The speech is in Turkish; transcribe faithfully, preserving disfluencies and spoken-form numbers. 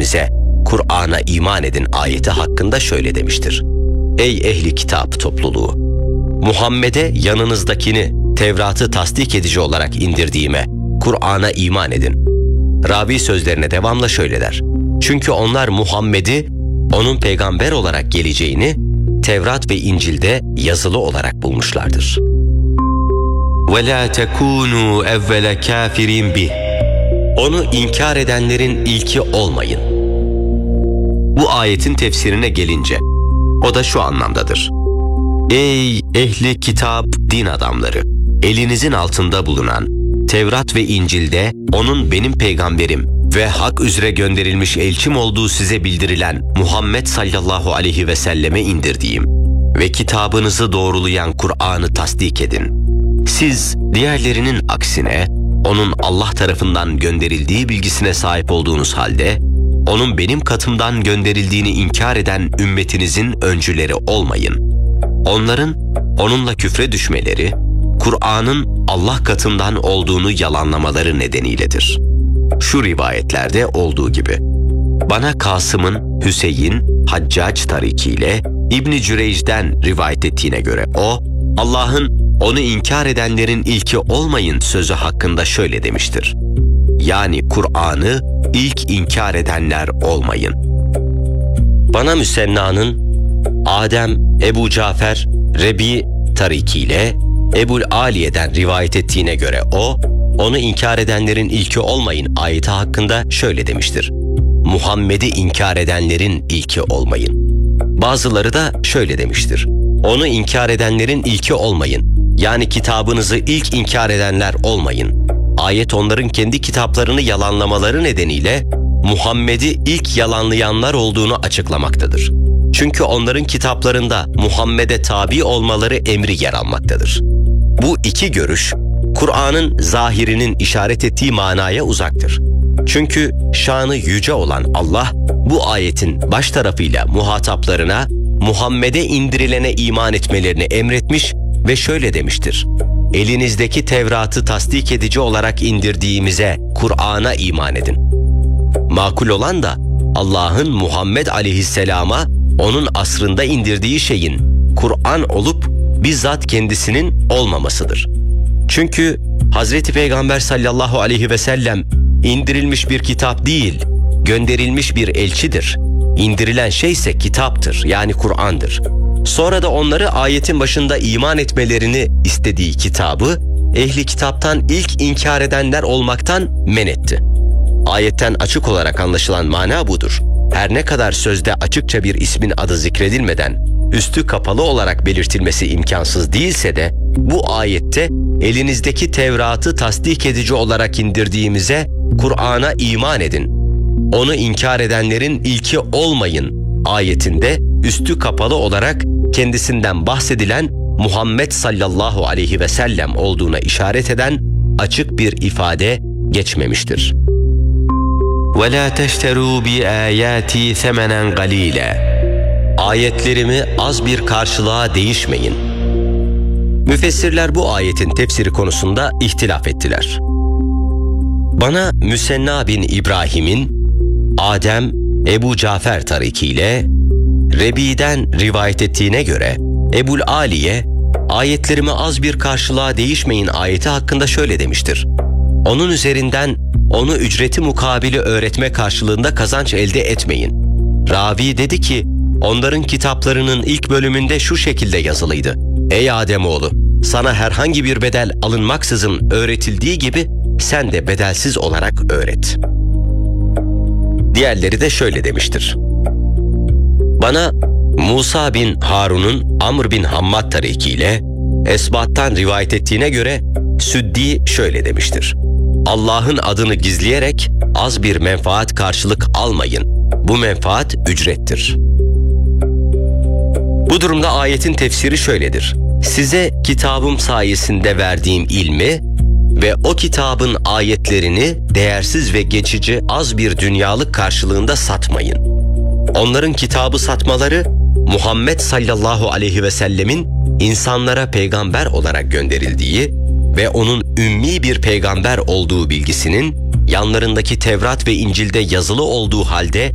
indirdiğimize, Kur'an'a iman edin ayeti hakkında şöyle demiştir. Ey ehli kitap topluluğu! Muhammed'e yanınızdakini Tevrat'ı tasdik edici olarak indirdiğime, Kur'an'a iman edin. Ravi sözlerine devamla şöyle der. Çünkü onlar Muhammed'i onun peygamber olarak geleceğini Tevrat ve İncil'de yazılı olarak bulmuşlardır. وَلَا تَكُونُوا اَوَّلَ كَافِرٍ بِهِ Onu inkar edenlerin ilki olmayın. Bu ayetin tefsirine gelince, o da şu anlamdadır. Ey ehli kitap din adamları! Elinizin altında bulunan Tevrat ve İncil'de onun benim peygamberim ve hak üzere gönderilmiş elçim olduğu size bildirilen Muhammed sallallahu aleyhi ve selleme indirdiğim ve kitabınızı doğrulayan Kur'an'ı tasdik edin. Siz diğerlerinin aksine onun Allah tarafından gönderildiği bilgisine sahip olduğunuz halde onun benim katımdan gönderildiğini inkar eden ümmetinizin öncüleri olmayın. Onların onunla küfre düşmeleri, Kur'an'ın Allah katından olduğunu yalanlamaları nedeniyledir. Şu rivayetlerde olduğu gibi, bana Kasım'ın Hüseyin, Haccac tarikiyle İbn-i Cüreyc'den rivayet ettiğine göre o, Allah'ın onu inkar edenlerin ilki olmayın sözü hakkında şöyle demiştir. Yani Kur'an'ı ilk inkar edenler olmayın. Bana Müsenna'nın Adem, Ebu Cafer, Rebi tarikiyle Ebul Aliye'den rivayet ettiğine göre o, onu inkar edenlerin ilki olmayın ayeti hakkında şöyle demiştir. Muhammed'i inkar edenlerin ilki olmayın. Bazıları da şöyle demiştir. Onu inkar edenlerin ilki olmayın. Yani kitabınızı ilk inkar edenler olmayın. Ayet onların kendi kitaplarını yalanlamaları nedeniyle Muhammed'i ilk yalanlayanlar olduğunu açıklamaktadır. Çünkü onların kitaplarında Muhammed'e tabi olmaları emri yer almaktadır. Bu iki görüş, Kur'an'ın zahirinin işaret ettiği manaya uzaktır. Çünkü şanı yüce olan Allah, bu ayetin baş tarafıyla muhataplarına Muhammed'e indirilene iman etmelerini emretmiş ve şöyle demiştir. Elinizdeki Tevrat'ı tasdik edici olarak indirdiğimize, Kur'an'a iman edin. Makul olan da Allah'ın Muhammed aleyhisselama onun asrında indirdiği şeyin Kur'an olup bizzat kendisinin olmamasıdır. Çünkü Hazreti Peygamber sallallahu aleyhi ve sellem indirilmiş bir kitap değil, gönderilmiş bir elçidir. İndirilen şey ise kitaptır, yani Kur'an'dır. Sonra da onları ayetin başında iman etmelerini istediği kitabı, ehli kitaptan ilk inkar edenler olmaktan men etti. Ayetten açık olarak anlaşılan mana budur. Her ne kadar sözde açıkça bir ismin adı zikredilmeden, üstü kapalı olarak belirtilmesi imkansız değilse de, bu ayette elinizdeki Tevrat'ı tasdik edici olarak indirdiğimize, Kur'an'a iman edin. Onu inkar edenlerin ilki olmayın ayetinde üstü kapalı olarak kendisinden bahsedilen Muhammed sallallahu aleyhi ve sellem olduğuna işaret eden açık bir ifade geçmemiştir. وَلَا تَشْتَرُوا بِآيَاتِي ثَمَنًا قَلِيلًا Ayetlerimi az bir karşılığa değişmeyin. Müfessirler bu ayetin tefsiri konusunda ihtilaf ettiler. Bana Müsenna bin İbrahim'in Adem, Ebu Cafer tarikiyle Rebi'den rivayet ettiğine göre Ebul Aliye, ayetlerimi az bir karşılığa değişmeyin ayeti hakkında şöyle demiştir. Onun üzerinden onu ücreti mukabili öğretme karşılığında kazanç elde etmeyin. Ravi dedi ki, onların kitaplarının ilk bölümünde şu şekilde yazılıydı. Ey Ademoğlu, sana herhangi bir bedel alınmaksızın öğretildiği gibi sen de bedelsiz olarak öğret. Diğerleri de şöyle demiştir. Bana Musa bin Harun'un Amr bin Hammad tarikiyle Esbat'tan rivayet ettiğine göre Süddi şöyle demiştir. Allah'ın adını gizleyerek az bir menfaat karşılık almayın. Bu menfaat ücrettir. Bu durumda ayetin tefsiri şöyledir. Size kitabım sayesinde verdiğim ilmi ve o kitabın ayetlerini değersiz ve geçici az bir dünyalık karşılığında satmayın. Onların kitabı satmaları, Muhammed sallallahu aleyhi ve sellemin insanlara peygamber olarak gönderildiği ve onun ümmi bir peygamber olduğu bilgisinin yanlarındaki Tevrat ve İncil'de yazılı olduğu halde